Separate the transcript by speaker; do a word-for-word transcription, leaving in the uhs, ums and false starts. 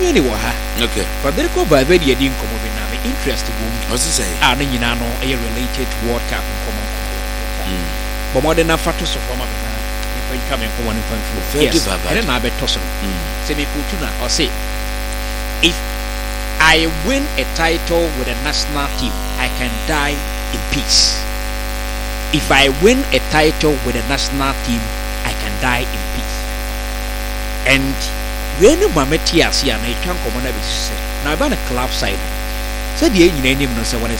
Speaker 1: Many ni waha.
Speaker 2: Okay.
Speaker 1: But there go by very didn't come over now. Interest to go.
Speaker 2: What's he say?
Speaker 1: Ah, then you know, are related to World Cup and common. But more than a factor so from a if I come and go one in point four. Yes, and then I bet Tosson. Say me Putuna or say if I win a title with a national team, I can die in peace. If I win a title with a national team, I can die in peace. And when Mametias, and a chunk of one of his said, now about a club side, said the engineer name, no, so when it's